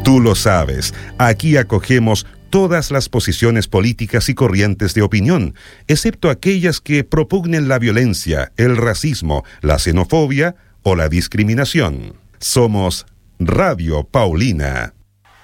Tú lo sabes, aquí acogemos todas las posiciones políticas y corrientes de opinión, excepto aquellas que propugnen la violencia, el racismo, la xenofobia o la discriminación. Somos Radio Paulina.